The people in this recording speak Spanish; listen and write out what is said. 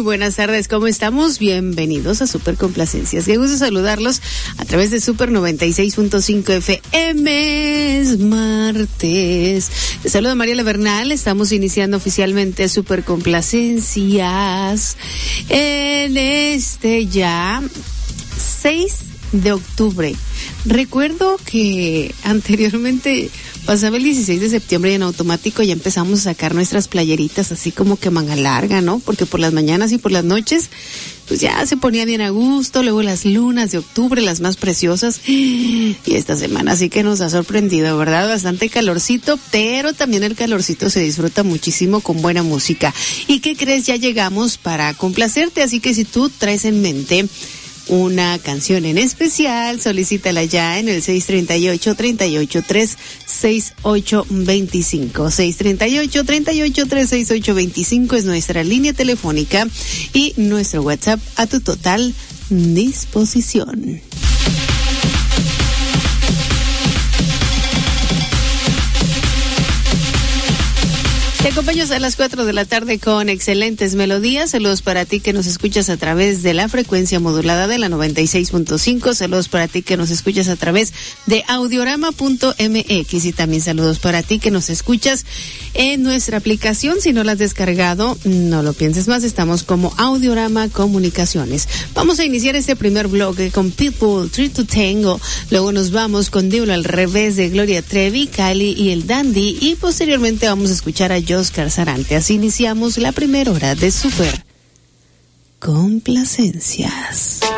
buenas tardes, ¿cómo estamos? Bienvenidos a Super Complacencias. Qué gusto saludarlos a través de Super 96.5 FM. Es martes. Les saluda Mariela Bernal. Estamos iniciando oficialmente Super Complacencias en ya 6 de octubre. Recuerdo que anteriormente pasaba el 16 de septiembre y en automático ya empezamos a sacar nuestras playeritas así como que manga larga, ¿no? Porque por las mañanas y por las noches pues ya se ponía bien a gusto. Luego las lunas de octubre, las más preciosas, y esta semana sí que nos ha sorprendido, ¿verdad? Bastante calorcito, pero también el calorcito se disfruta muchísimo con buena música. ¿Y qué crees? Ya llegamos para complacerte, así que si tú traes en mente una canción en especial, solicítala ya en el 638-383-6825. 638-383-6825 es nuestra línea telefónica y nuestro WhatsApp a tu total disposición. Te acompaño a las 4 de la tarde con excelentes melodías. Saludos para ti que nos escuchas a través de la frecuencia modulada de la 96.5. Saludos para ti que nos escuchas a través de audiorama.mx. Y también saludos para ti que nos escuchas en nuestra aplicación. Si no la has descargado, no lo pienses más. Estamos como Audiorama Comunicaciones. Vamos a iniciar este primer bloque con People, Three to Tango. Luego nos vamos con Diablo al revés de Gloria Trevi, Cali y el Dandy. Y posteriormente vamos a escuchar a Oscar Sarante. Así iniciamos la primera hora de Super Complacencias.